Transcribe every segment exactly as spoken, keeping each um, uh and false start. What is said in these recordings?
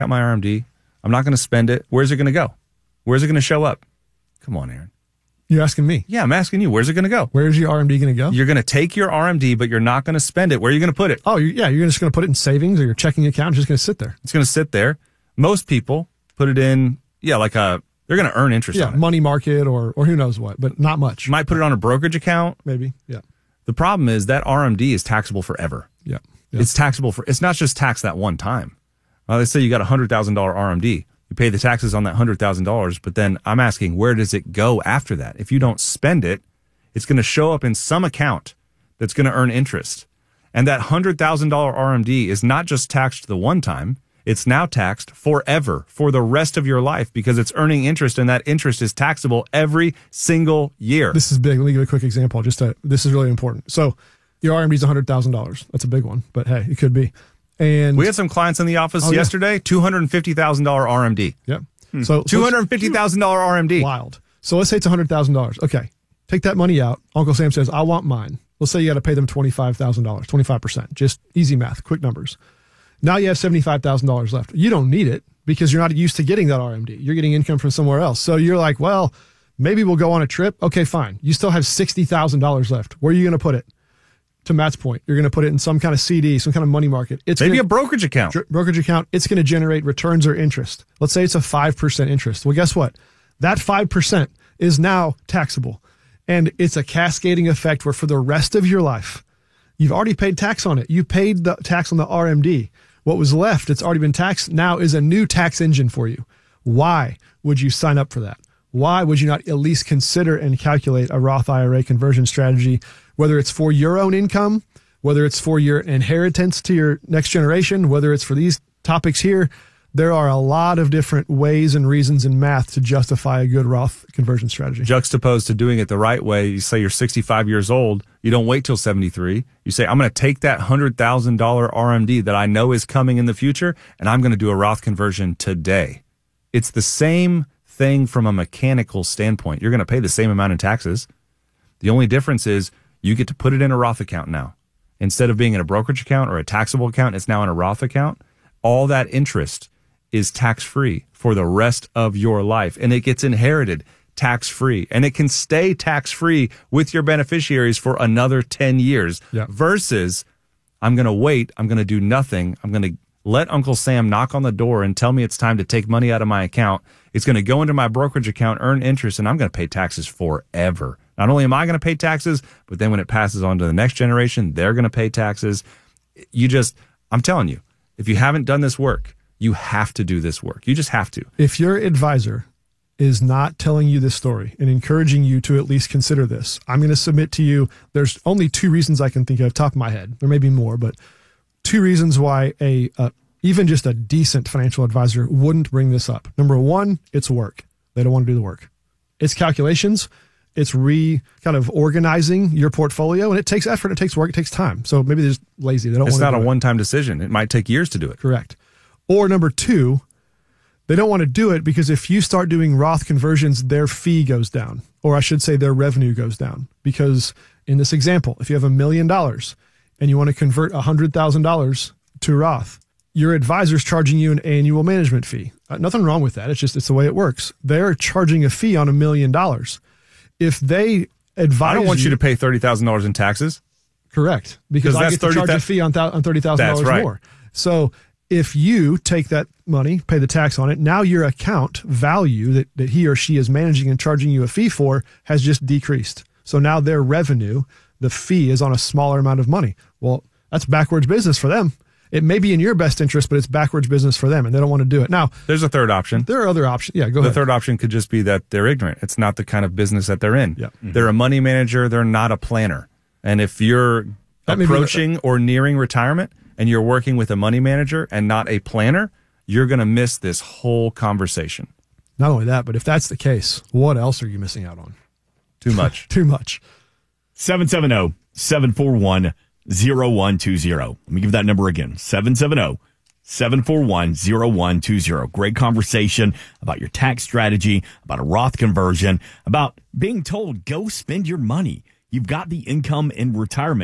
got my R M D. I'm not going to spend it. Where's it going to go? Where's it going to show up? Come on, Aaron. You're asking me? Yeah, I'm asking you. Where's it going to go? Where's your R M D going to go? You're going to take your R M D, but you're not going to spend it. Where are you going to put it? Oh, you're, yeah, you're just going to put it in savings or your checking account. It's just going to sit there. It's going to sit there. Most people put it in, yeah, like a, they're going to earn interest yeah, on it. Money market or or who knows what, but not much. You might put it on a brokerage account. Maybe, yeah. The problem is that R M D is taxable forever. Yeah. yeah. It's taxable for, it's not just taxed that one time. Uh, let's say you got a one hundred thousand dollars R M D. You pay the taxes on that one hundred thousand dollars, but then I'm asking, where does it go after that? If you don't spend it, it's going to show up in some account that's going to earn interest. And that one hundred thousand dollars R M D is not just taxed the one time, it's now taxed forever for the rest of your life because it's earning interest, and that interest is taxable every single year. This is big. Let me give you a quick example. Just to, this is really important. So your R M D is one hundred thousand dollars. That's a big one, but hey, it could be. And we had some clients in the office oh, yesterday, yeah. two hundred fifty thousand dollars R M D. Yep. Hmm. So two hundred fifty thousand dollars R M D. Wild. So let's say it's one hundred thousand dollars. Okay. Take that money out. Uncle Sam says, I want mine. Let's say you got to pay them twenty-five thousand dollars, twenty-five percent. Just easy math, quick numbers. Now you have seventy-five thousand dollars left. You don't need it because you're not used to getting that R M D. You're getting income from somewhere else. So you're like, well, maybe we'll go on a trip. Okay, fine. You still have sixty thousand dollars left. Where are you going to put it? To Matt's point, you're going to put it in some kind of C D, some kind of money market. It's maybe gonna, a brokerage account. Dr- brokerage account. It's going to generate returns or interest. Let's say it's a five percent interest. Well, guess what? That five percent is now taxable. And it's a cascading effect where for the rest of your life, you've already paid tax on it. You paid the tax on the R M D. What was left, it's already been taxed, now is a new tax engine for you. Why would you sign up for that? Why would you not at least consider and calculate a Roth I R A conversion strategy, whether it's for your own income, whether it's for your inheritance to your next generation, whether it's for these topics here? There are a lot of different ways and reasons in math to justify a good Roth conversion strategy. Juxtaposed to doing it the right way, you say you're sixty-five years old, you don't wait till seventy-three. You say, I'm going to take that one hundred thousand dollars R M D that I know is coming in the future, and I'm going to do a Roth conversion today. It's the same thing from a mechanical standpoint. You're going to pay the same amount in taxes. The only difference is you get to put it in a Roth account now. Instead of being in a brokerage account or a taxable account, it's now in a Roth account. All that interest is tax-free for the rest of your life, and it gets inherited tax-free, and it can stay tax-free with your beneficiaries for another ten years yeah. versus I'm going to wait, I'm going to do nothing, I'm going to let Uncle Sam knock on the door and tell me it's time to take money out of my account. It's going to go into my brokerage account, earn interest, and I'm going to pay taxes forever. Not only am I going to pay taxes, but then when it passes on to the next generation, they're going to pay taxes. You just, I'm telling you, if you haven't done this work, you have to do this work. You just have to. If your advisor is not telling you this story and encouraging you to at least consider this, I'm going to submit to you, there's only two reasons I can think of top of my head. There may be more, but two reasons why a uh, even just a decent financial advisor wouldn't bring this up. Number one, it's work. They don't want to do the work. It's calculations. It's re kind of organizing your portfolio, and it takes effort. It takes work. It takes time. So maybe they're just lazy. They don't it's want to not do a it. one-time decision. It might take years to do it. Correct. Or number two, they don't want to do it because if you start doing Roth conversions, their fee goes down, or I should say their revenue goes down. Because in this example, if you have a million dollars and you want to convert one hundred thousand dollars to Roth, your advisor's charging you an annual management fee. Uh, nothing wrong with that. It's just, it's the way it works. They're charging a fee on a million dollars. If they advise I don't want you, you to pay thirty thousand dollars in taxes. Correct. Because I that's get to charge thirty, a fee on, th- on thirty thousand dollars right. more. So if you take that money, pay the tax on it, now your account value that, that he or she is managing and charging you a fee for has just decreased. So now their revenue, the fee is on a smaller amount of money. Well, that's backwards business for them. It may be in your best interest, but it's backwards business for them, and they don't want to do it. Now, there's a third option. There are other options. Yeah, go the ahead. The third option could just be that they're ignorant. It's not the kind of business that they're in. Yeah. Mm-hmm. They're a money manager. They're not a planner. And if you're that approaching or nearing retirement and you're working with a money manager and not a planner, you're going to miss this whole conversation. Not only that, but if that's the case, what else are you missing out on? Too much. Too much. seven seven zero, seven four one, zero one two zero. Let me give that number again. seven seven zero, seven four one, zero one two zero. Great conversation about your tax strategy, about a Roth conversion, about being told, go spend your money. You've got the income in retirement.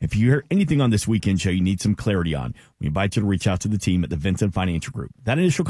If you hear anything on this weekend show you need some clarity on, we invite you to reach out to the team at the Vincent Financial Group. That initial